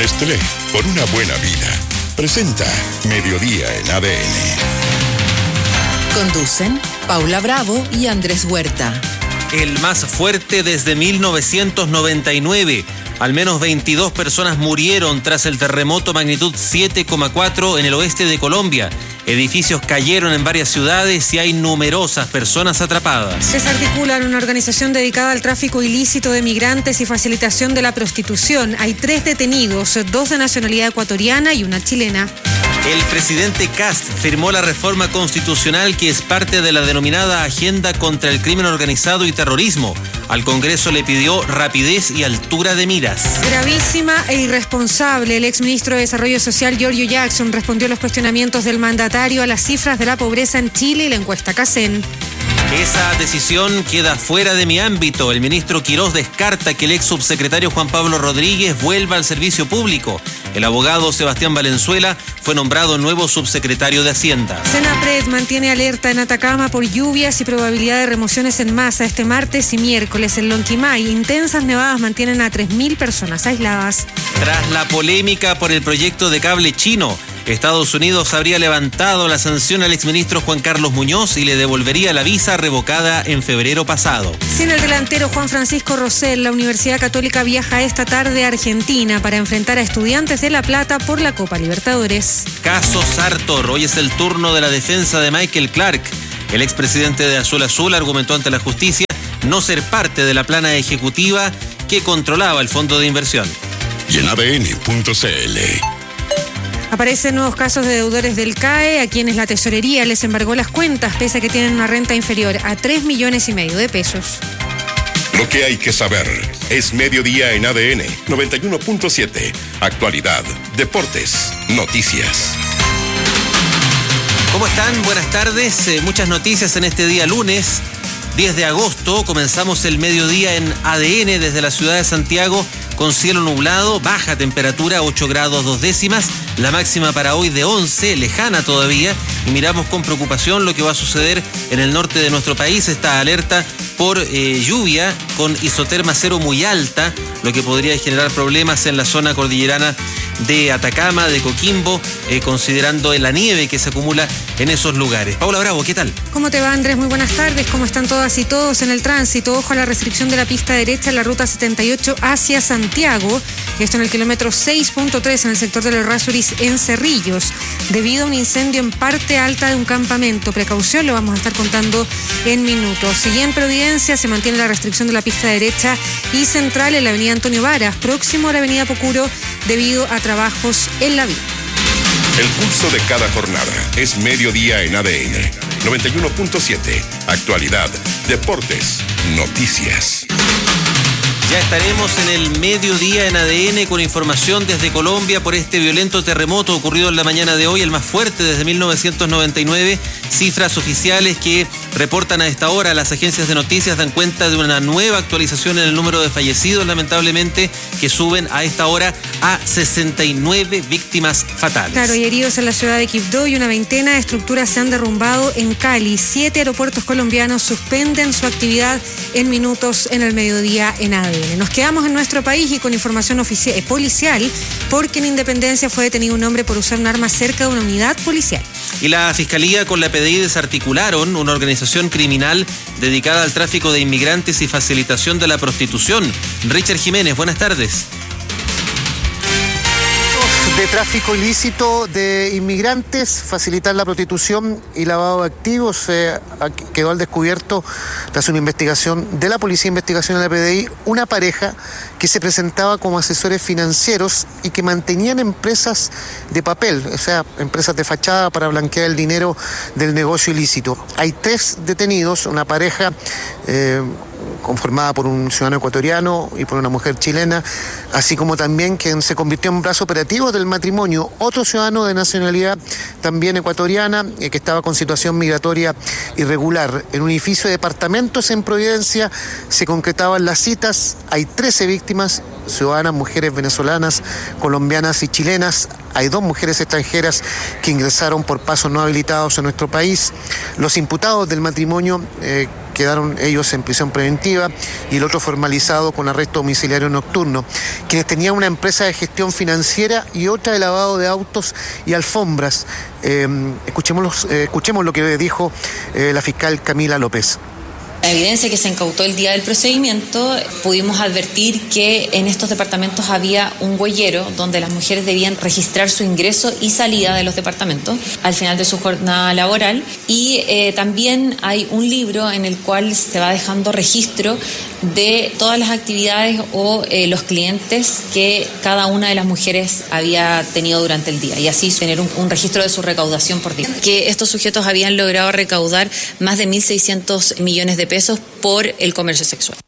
Nestlé, por una buena vida. Presenta Mediodía en ADN. Conducen Paula Bravo y Andrés Huerta. El más fuerte desde 1999. Al menos 22 personas murieron tras el terremoto magnitud 7,4 en el oeste de Colombia. Edificios cayeron en varias ciudades y hay numerosas personas atrapadas. Se desarticula una organización dedicada al tráfico ilícito de migrantes y facilitación de la prostitución. Hay 3 detenidos, 2 de nacionalidad ecuatoriana y una chilena. El presidente Kast firmó la reforma constitucional que es parte de la denominada Agenda contra el Crimen Organizado y Terrorismo. Al Congreso le pidió rapidez y altura de miras. Gravísima e irresponsable. El exministro de Desarrollo Social, Giorgio Jackson, respondió a los cuestionamientos del mandatario a las cifras de la pobreza en Chile y la encuesta CACEN. Esa decisión queda fuera de mi ámbito. El ministro Quirós descarta que el ex subsecretario Juan Pablo Rodríguez vuelva al servicio público. El abogado Sebastián Valenzuela fue nombrado nuevo subsecretario de Hacienda. Senapred mantiene alerta en Atacama por lluvias y probabilidad de remociones en masa este martes y miércoles. En Lonquimay, intensas nevadas mantienen a 3.000 personas aisladas. Tras la polémica por el proyecto de cable chino, Estados Unidos habría levantado la sanción al exministro Juan Carlos Muñoz y le devolvería la visa revocada en febrero pasado. Sin el delantero Juan Francisco Rosell, la Universidad Católica viaja esta tarde a Argentina para enfrentar a Estudiantes de La Plata por la Copa Libertadores. Caso Sartor. Hoy es el turno de la defensa de Michael Clark. El expresidente de Azul Azul argumentó ante la justicia no ser parte de la plana ejecutiva que controlaba el fondo de inversión. Y en ADN.cl. Aparecen nuevos casos de deudores del CAE a quienes la tesorería les embargó las cuentas pese a que tienen una renta inferior a 3,5 millones de pesos. Lo que hay que saber es Mediodía en ADN 91.7. Actualidad, deportes, noticias. ¿Cómo están? Buenas tardes. Muchas noticias en este día lunes, 10 de agosto. Comenzamos el mediodía en ADN desde la ciudad de Santiago con cielo nublado, baja temperatura, 8 grados 2 décimas. La máxima para hoy de 11, lejana todavía. Y miramos con preocupación lo que va a suceder en el norte de nuestro país. Esta alerta por lluvia con isoterma cero muy alta, lo que podría generar problemas en la zona cordillerana de Atacama, de Coquimbo, considerando la nieve que se acumula en esos lugares. Paula Bravo, ¿qué tal? ¿Cómo te va, Andrés? Muy buenas tardes. ¿Cómo están todas y todos en el tránsito? Ojo a la restricción de la pista derecha en la ruta 78 hacia Santiago. Esto en el kilómetro 6.3 en el sector de los Rasuris en Cerrillos, debido a un incendio en parte alta de un campamento. Precaución, lo vamos a estar contando en minutos. Y en Providencia se mantiene la restricción de la pista derecha y central en la avenida Antonio Varas, próximo a la avenida Pocuro, debido a trabajos en la vía. El pulso de cada jornada es Mediodía en ADN 91.7. Actualidad, deportes, noticias. Ya estaremos en el mediodía en ADN con información desde Colombia por este violento terremoto ocurrido en la mañana de hoy, el más fuerte desde 1999. Cifras oficiales que reportan a esta hora las agencias de noticias dan cuenta de una nueva actualización en el número de fallecidos, lamentablemente, que suben a esta hora a 69 víctimas fatales. Claro, y heridos en la ciudad de Quibdó y una veintena de estructuras se han derrumbado en Cali. 7 aeropuertos colombianos suspenden su actividad en minutos en el mediodía en ADN. Nos quedamos en nuestro país y con información policial, porque en Independencia fue detenido un hombre por usar un arma cerca de una unidad policial. Y la Fiscalía con la PDI desarticularon una organización criminal dedicada al tráfico de inmigrantes y facilitación de la prostitución. Richard Jiménez, buenas tardes. De tráfico ilícito de inmigrantes, facilitar la prostitución y lavado de activos, quedó al descubierto tras una investigación de la Policía de Investigación de la PDI, una pareja que se presentaba como asesores financieros y que mantenían empresas de papel, o sea, empresas de fachada para blanquear el dinero del negocio ilícito. Hay 3 detenidos, una pareja conformada por un ciudadano ecuatoriano y por una mujer chilena, así como también quien se convirtió en brazo operativo del matrimonio, otro ciudadano de nacionalidad también ecuatoriana, que estaba con situación migratoria irregular. En un edificio de departamentos en Providencia se concretaban las citas. Hay 13 víctimas, ciudadanas, mujeres venezolanas, colombianas y chilenas. Hay 2 mujeres extranjeras que ingresaron por pasos no habilitados a nuestro país. Los imputados del matrimonio quedaron ellos en prisión preventiva y el otro formalizado con arresto domiciliario nocturno, quienes tenían una empresa de gestión financiera y otra de lavado de autos y alfombras. Escuchemos lo que dijo la fiscal Camila López. La evidencia que se incautó el día del procedimiento, pudimos advertir que en estos departamentos había un huellero donde las mujeres debían registrar su ingreso y salida de los departamentos al final de su jornada laboral, y también hay un libro en el cual se va dejando registro de todas las actividades o los clientes que cada una de las mujeres había tenido durante el día, y así tener un registro de su recaudación por día. Que estos sujetos habían logrado recaudar más de 1.600 millones de pesos por el comercio sexual.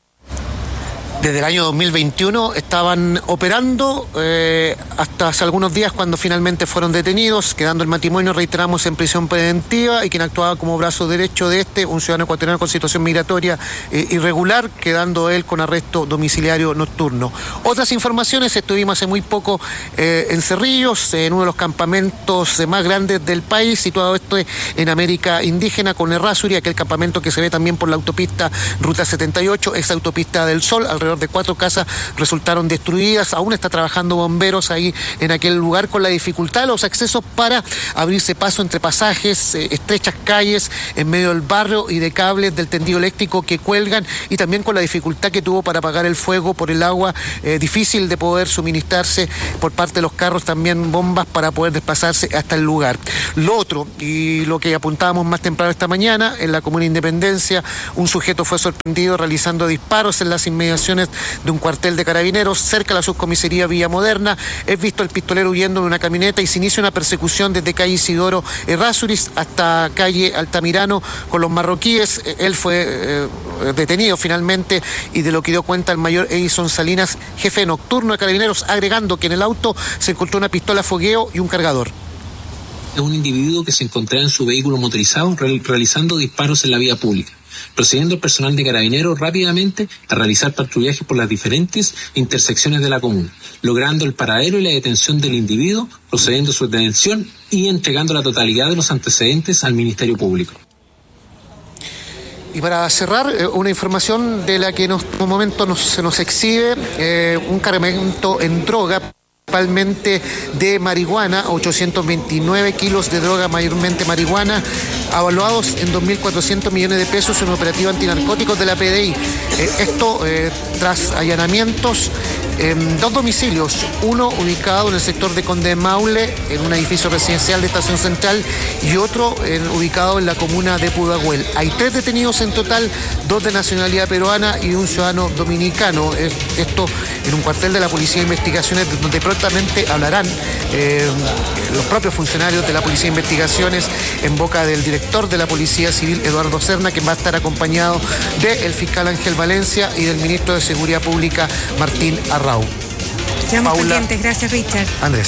Desde el año 2021 estaban operando hasta hace algunos días cuando finalmente fueron detenidos, quedando el matrimonio, reiteramos, en prisión preventiva, y quien actuaba como brazo derecho de un ciudadano ecuatoriano con situación migratoria irregular, quedando él con arresto domiciliario nocturno. Otras informaciones: estuvimos hace muy poco en Cerrillos, en uno de los campamentos más grandes del país, situado en América Indígena, con Errázuri, aquel campamento que se ve también por la autopista Ruta 78, esa autopista del Sol. Alrededor de 4 casas resultaron destruidas. Aún está trabajando bomberos ahí en aquel lugar con la dificultad de los accesos para abrirse paso entre pasajes, estrechas calles en medio del barrio y de cables del tendido eléctrico que cuelgan, y también con la dificultad que tuvo para apagar el fuego por el agua, difícil de poder suministrarse por parte de los carros, también bombas para poder desplazarse hasta el lugar. Lo otro, y lo que apuntábamos más temprano esta mañana, en la comuna Independencia, un sujeto fue sorprendido realizando disparos en las inmediaciones de un cuartel de carabineros cerca de la subcomisaría Villa Moderna. Es visto el pistolero huyendo en una camioneta y se inicia una persecución desde calle Isidoro Errázuriz hasta calle Altamirano con los marroquíes. Él fue detenido finalmente, y de lo que dio cuenta el mayor Edison Salinas, jefe nocturno de carabineros, agregando que en el auto se encontró una pistola fogueo y un cargador. Es un individuo que se encontraba en su vehículo motorizado realizando disparos en la vía pública, procediendo el personal de carabineros rápidamente a realizar patrullajes por las diferentes intersecciones de la comuna, logrando el paradero y la detención del individuo, procediendo a su detención y entregando la totalidad de los antecedentes al Ministerio Público. Y para cerrar, una información de la que en un momento se nos exhibe un cargamento en droga, principalmente de marihuana, 829 kilos de droga, mayormente marihuana, avaluados en 2.400 millones de pesos en un operativo antinarcóticos de la PDI. Esto tras allanamientos en 2 domicilios, uno ubicado en el sector de Conde Maule, en un edificio residencial de Estación Central, y otro ubicado en la comuna de Pudahuel. Hay 3 detenidos en total, 2 de nacionalidad peruana y un ciudadano dominicano. Esto en un cuartel de la Policía de Investigaciones, donde prontamente hablarán los propios funcionarios de la Policía de Investigaciones en boca del director de la Policía Civil, Eduardo Serna, que va a estar acompañado del fiscal Ángel Valencia y del ministro de Seguridad Pública, Martín Arrau. Quedamos pendientes. Gracias, Richard. Andrés.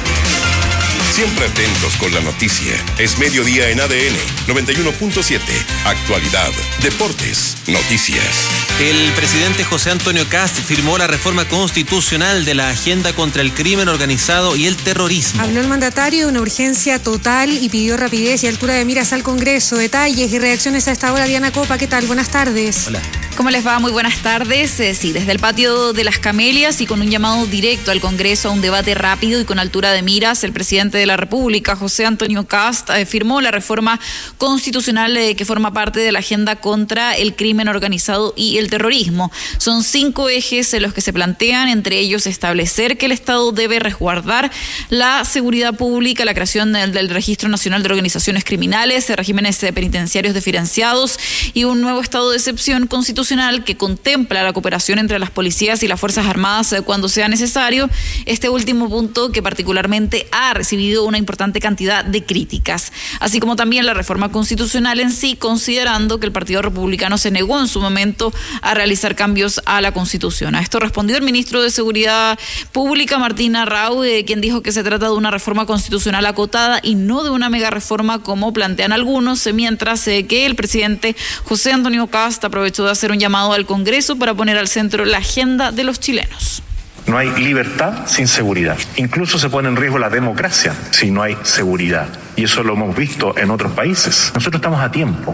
Siempre atentos con la noticia. Es mediodía en ADN 91.7. Actualidad, deportes, noticias. El presidente José Antonio Kast firmó la reforma constitucional de la agenda contra el crimen organizado y el terrorismo. Habló el mandatario de una urgencia total y pidió rapidez y altura de miras al Congreso. Detalles y reacciones a esta hora. Diana Copa, ¿qué tal? Buenas tardes. Hola. ¿Cómo les va? Muy buenas tardes. Sí, desde el patio de las Camelias y con un llamado directo al Congreso a un debate rápido y con altura de miras, el presidente de la República, José Antonio Kast, firmó la reforma constitucional que forma parte de la agenda contra el crimen organizado y el terrorismo. Son 5 ejes en los que se plantean, entre ellos establecer que el Estado debe resguardar la seguridad pública, la creación del Registro Nacional de Organizaciones Criminales, regímenes penitenciarios diferenciados y un nuevo estado de excepción constitucional que contempla la cooperación entre las policías y las Fuerzas Armadas cuando sea necesario. Este último punto que particularmente ha recibido una importante cantidad de críticas, así como también la reforma constitucional en sí, considerando que el Partido Republicano se negó en su momento a realizar cambios a la Constitución. A esto respondió el ministro de Seguridad Pública, Martín Arrau, quien dijo que se trata de una reforma constitucional acotada y no de una mega reforma como plantean algunos, mientras que el presidente José Antonio Kast aprovechó de hacer un llamado al Congreso para poner al centro la agenda de los chilenos. No hay libertad sin seguridad. Incluso se pone en riesgo la democracia si no hay seguridad. Y eso lo hemos visto en otros países. Nosotros estamos a tiempo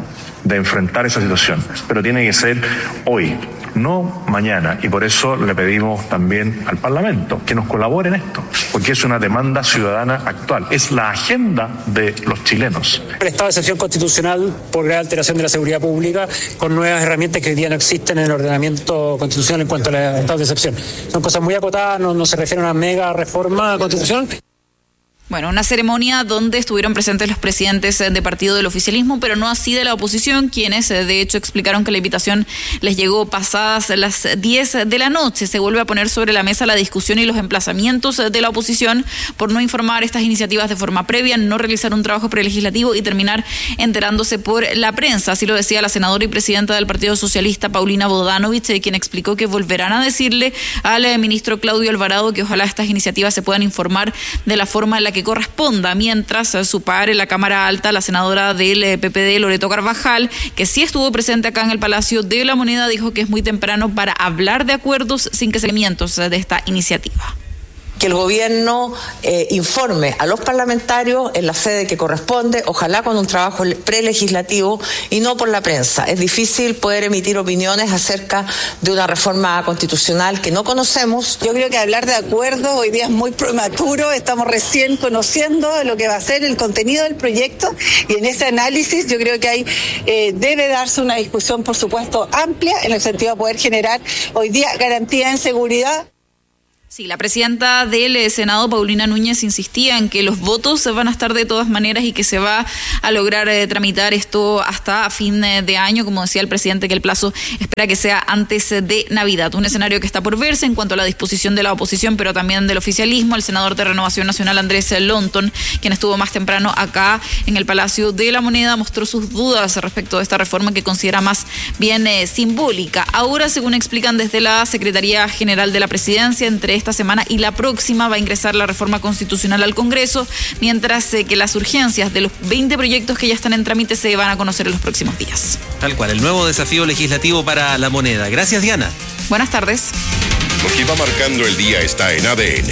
de enfrentar esa situación, pero tiene que ser hoy, no mañana, y por eso le pedimos también al Parlamento que nos colabore en esto, porque es una demanda ciudadana actual, es la agenda de los chilenos. El estado de excepción constitucional por grave alteración de la seguridad pública con nuevas herramientas que hoy día no existen en el ordenamiento constitucional en cuanto al estado de excepción. Son cosas muy acotadas, no se refiere a una mega reforma constitucional. Bueno, una ceremonia donde estuvieron presentes los presidentes de partido del oficialismo, pero no así de la oposición, quienes de hecho explicaron que la invitación les llegó pasadas las 10 de la noche. Se vuelve a poner sobre la mesa la discusión y los emplazamientos de la oposición por no informar estas iniciativas de forma previa, no realizar un trabajo prelegislativo y terminar enterándose por la prensa. Así lo decía la senadora y presidenta del Partido Socialista, Paulina Bodanovich, quien explicó que volverán a decirle al ministro Claudio Alvarado que ojalá estas iniciativas se puedan informar de la forma en la que corresponda, mientras su par en la Cámara Alta, la senadora del PPD, Loreto Carvajal, que sí estuvo presente acá en el Palacio de la Moneda, dijo que es muy temprano para hablar de acuerdos sin que seguimientos de esta iniciativa. Que el gobierno informe a los parlamentarios en la sede que corresponde, ojalá con un trabajo prelegislativo y no por la prensa. Es difícil poder emitir opiniones acerca de una reforma constitucional que no conocemos. Yo creo que hablar de acuerdos hoy día es muy prematuro, estamos recién conociendo lo que va a ser el contenido del proyecto y en ese análisis yo creo que debe darse una discusión, por supuesto, amplia en el sentido de poder generar hoy día garantía en seguridad. Sí, la presidenta del Senado, Paulina Núñez, insistía en que los votos van a estar de todas maneras y que se va a lograr tramitar esto hasta fin de año. Como decía el presidente, que el plazo espera que sea antes de Navidad. Un escenario que está por verse en cuanto a la disposición de la oposición, pero también del oficialismo. El senador de Renovación Nacional, Andrés Lonton, quien estuvo más temprano acá en el Palacio de la Moneda, mostró sus dudas respecto de esta reforma que considera más bien simbólica. Ahora, según explican desde la Secretaría General de la Presidencia, entre esta semana y la próxima va a ingresar la reforma constitucional al Congreso, mientras que las urgencias de los 20 proyectos que ya están en trámite se van a conocer en los próximos días. Tal cual, el nuevo desafío legislativo para la moneda. Gracias, Diana. Buenas tardes. Lo que va marcando el día está en ADN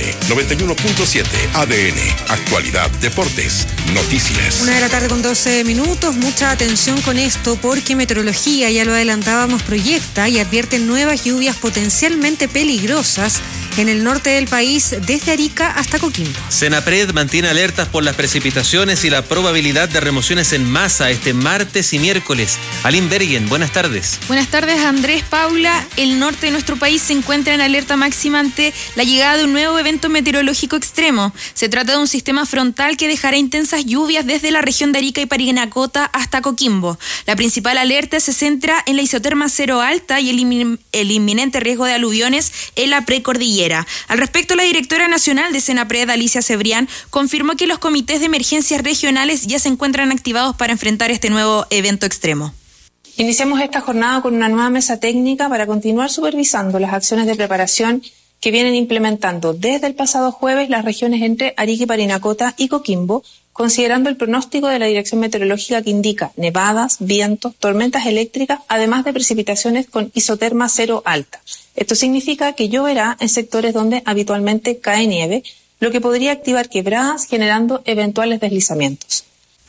91.7. ADN, actualidad, deportes, noticias. 1:12 p.m. Mucha atención con esto porque Meteorología, ya lo adelantábamos, proyecta y advierte nuevas lluvias potencialmente peligrosas en el norte del país, desde Arica hasta Coquimbo. Senapred mantiene alertas por las precipitaciones y la probabilidad de remociones en masa este martes y miércoles. Aline Bergen, buenas tardes. Buenas tardes, Andrés, Paula. El norte de nuestro país se encuentra en alerta máxima ante la llegada de un nuevo evento meteorológico extremo. Se trata de un sistema frontal que dejará intensas lluvias desde la región de Arica y Parinacota hasta Coquimbo. La principal alerta se centra en la isoterma cero alta y el inminente riesgo de aluviones en la precordillera. Al respecto, la directora nacional de Senapred, Alicia Cebrián, confirmó que los comités de emergencias regionales ya se encuentran activados para enfrentar este nuevo evento extremo. Iniciamos esta jornada con una nueva mesa técnica para continuar supervisando las acciones de preparación que vienen implementando desde el pasado jueves las regiones entre Arica y Parinacota y Coquimbo, considerando el pronóstico de la Dirección Meteorológica que indica nevadas, vientos, tormentas eléctricas, además de precipitaciones con isoterma cero alta. Esto significa que lloverá en sectores donde habitualmente cae nieve, lo que podría activar quebradas generando eventuales deslizamientos.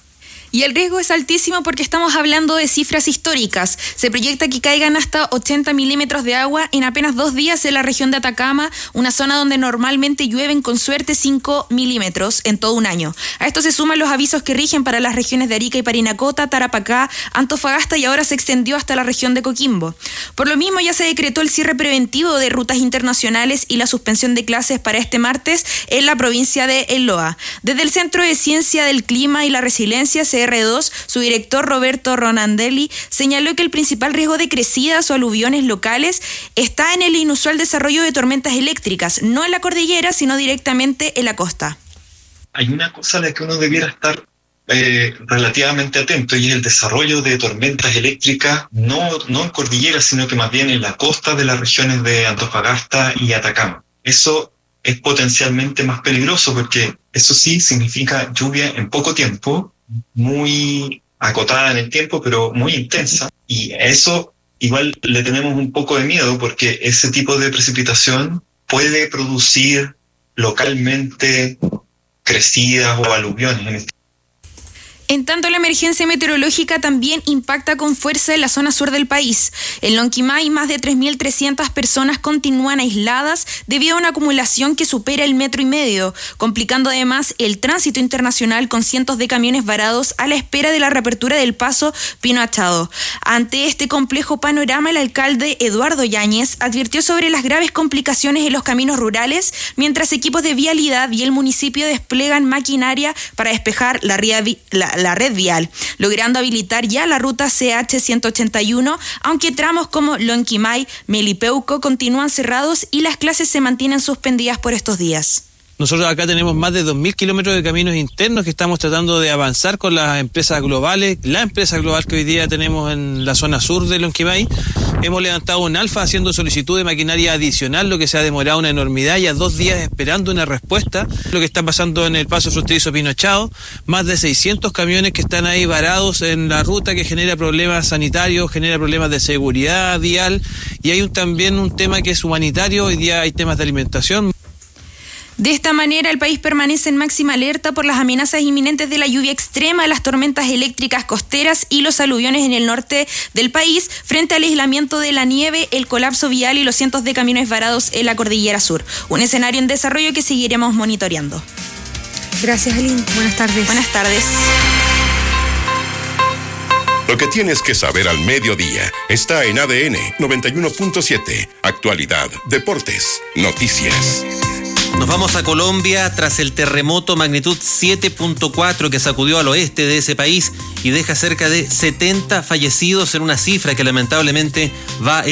Y el riesgo es altísimo porque estamos hablando de cifras históricas. Se proyecta que caigan hasta 80 milímetros de agua en apenas 2 días en la región de Atacama, una zona donde normalmente llueven con suerte 5 milímetros en todo un año. A esto se suman los avisos que rigen para las regiones de Arica y Parinacota, Tarapacá, Antofagasta y ahora se extendió hasta la región de Coquimbo. Por lo mismo ya se decretó el cierre preventivo de rutas internacionales y la suspensión de clases para este martes en la provincia de El Loa. Desde el Centro de Ciencia del Clima y la Resiliencia, CR2, su director Roberto Ronandelli señaló que el principal riesgo de crecidas o aluviones locales está en el inusual desarrollo de tormentas eléctricas, no en la cordillera, sino directamente en la costa. Hay una cosa a la que uno debiera estar relativamente atento y es el desarrollo de tormentas eléctricas, no en cordillera, sino que más bien en la costa de las regiones de Antofagasta y Atacama. Eso es potencialmente más peligroso porque eso sí significa lluvia en poco tiempo, muy acotada en el tiempo, pero muy intensa. Y a eso igual le tenemos un poco de miedo porque ese tipo de precipitación puede producir localmente crecidas o aluviones. En tanto, la emergencia meteorológica también impacta con fuerza en la zona sur del país. En Lonquimay, más de 3.300 personas continúan aisladas debido a una acumulación que supera el 1,5 metros, complicando además el tránsito internacional con cientos de camiones varados a la espera de la reapertura del paso Pino Achado. Ante este complejo panorama, el alcalde Eduardo Yáñez advirtió sobre las graves complicaciones en los caminos rurales, mientras equipos de vialidad y el municipio desplegan maquinaria para despejar la red vial, logrando habilitar ya la ruta CH-181, aunque tramos como Lonquimay, Melipeuco continúan cerrados y las clases se mantienen suspendidas por estos días. Nosotros acá tenemos más de 2.000 kilómetros de caminos internos que estamos tratando de avanzar con las empresas globales. La empresa global que hoy día tenemos en la zona sur de Lonquimay, hemos levantado un alfa haciendo solicitud de maquinaria adicional, lo que se ha demorado una enormidad, ya 2 días esperando una respuesta. Lo que está pasando en el paso fronterizo Pino Achado, más de 600 camiones que están ahí varados en la ruta, que genera problemas sanitarios, genera problemas de seguridad vial, y hay también un tema que es humanitario. Hoy día hay temas de alimentación. De esta manera, el país permanece en máxima alerta por las amenazas inminentes de la lluvia extrema, las tormentas eléctricas costeras y los aluviones en el norte del país, frente al aislamiento de la nieve, el colapso vial y los cientos de camiones varados en la cordillera sur. Un escenario en desarrollo que seguiremos monitoreando. Gracias, Aline. Buenas tardes. Buenas tardes. Lo que tienes que saber al mediodía está en ADN 91.7. Actualidad, deportes, noticias. Nos vamos a Colombia tras el terremoto magnitud 7.4 que sacudió al oeste de ese país y deja cerca de 70 fallecidos en una cifra que lamentablemente va